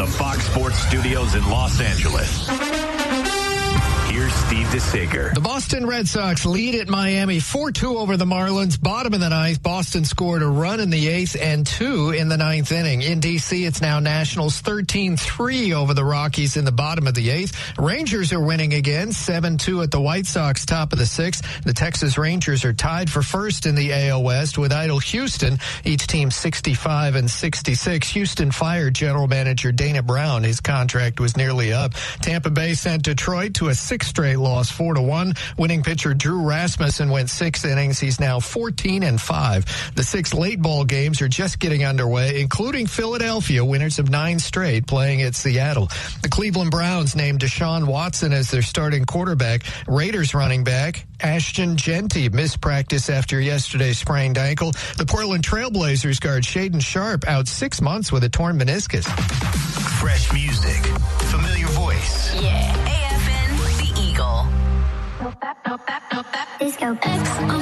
Fox Sports Studios in Los Angeles. Here's Steve DeSager. The Boston Red Sox lead at Miami 4-2 over the Marlins. Bottom of the ninth, Boston scored a run in the eighth and two in the ninth inning. In D.C., it's now Nationals 13-3 over the Rockies in the bottom of the eighth. Rangers are winning again, 7-2 at the White Sox, top of the sixth. The Texas Rangers are tied for first in the AL West with idle Houston, each team 65 and 66. Houston fired general manager Dana Brown. His contract was nearly up. Tampa Bay sent Detroit to a straight loss, 4-1. Winning pitcher Drew Rasmussen went 6 innings. He's now 14-5. The 6 late ball games are just getting underway, including Philadelphia, winners of 9 straight, playing at Seattle. The Cleveland Browns named Deshaun Watson as their starting quarterback. Raiders running back Ashton Genty missed practice after yesterday's sprained ankle. The Portland Trailblazers guard Shaden Sharp out 6 months with a torn meniscus. Fresh music, familiar voice. Yeah. AFN, The Eagle. Disco X.